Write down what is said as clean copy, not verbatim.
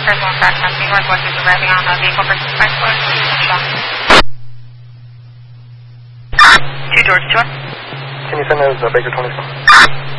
First one, back 17, Northwest is arriving on the vehicle for 5 floors. 2 George 2. Can you send those Baker 24?